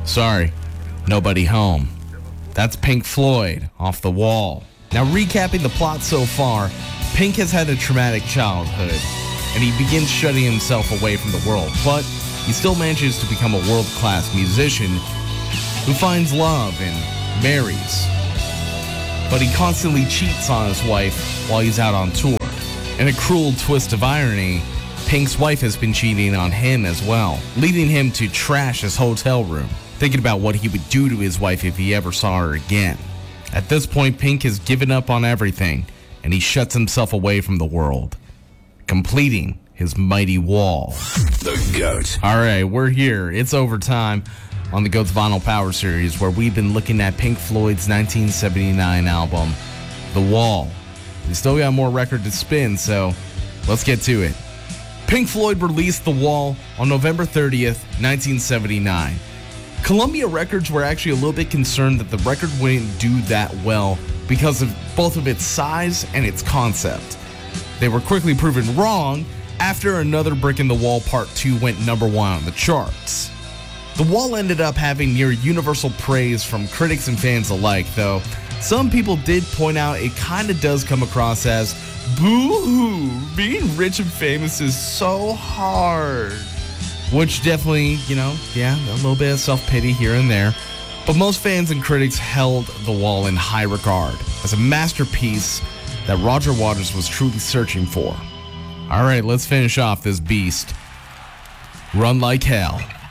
Sorry, nobody home. That's Pink Floyd, Off the Wall. Now, recapping the plot so far, Pink has had a traumatic childhood, and he begins shutting himself away from the world, but he still manages to become a world-class musician who finds love and marries. But he constantly cheats on his wife while he's out on tour. In a cruel twist of irony, Pink's wife has been cheating on him as well, leading him to trash his hotel room, thinking about what he would do to his wife if he ever saw her again. At this point, Pink has given up on everything, and he shuts himself away from the world, completing his mighty wall. The GOAT. All right, we're here. It's overtime on the GOAT's Vinyl Power Series, where we've been looking at Pink Floyd's 1979 album, The Wall. We still got more record to spin, so let's get to it. Pink Floyd released The Wall on November 30th, 1979. Columbia Records were actually a little bit concerned that the record wouldn't do that well because of both of its size and its concept. They were quickly proven wrong after Another Brick in the Wall Part 2 went number 1 on the charts. The Wall ended up having near universal praise from critics and fans alike, though some people did point out it kind of does come across as, boo-hoo, being rich and famous is so hard. Which definitely, a little bit of self-pity here and there. But most fans and critics held The Wall in high regard as a masterpiece that Roger Waters was truly searching for. All right, let's finish off this beast. Run Like Hell.